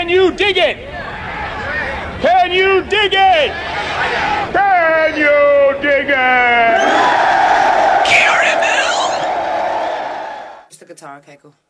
Can you dig it? Can you dig it? Can you dig it? KRML. Just the guitar, okay, cool.